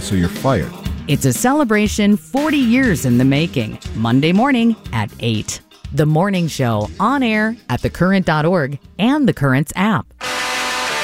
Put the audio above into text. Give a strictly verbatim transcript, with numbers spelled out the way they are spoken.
so you're fired. It's a celebration forty years in the making. Monday morning at eight. The Morning Show, on air at the current dot org and the Currents app.